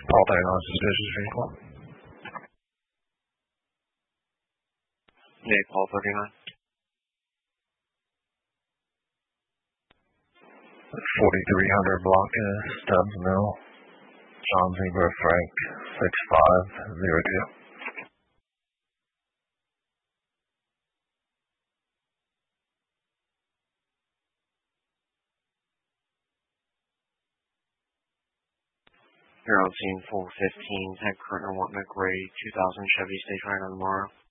All day on suspicious vehicle. Yeah, Paul 39. 4300 block Stubbs Mill. John Zebra Frank 6502. You're on scene 415, Ted Kertner, Watt McRae, 2000 Chevy Stage Wagon tomorrow.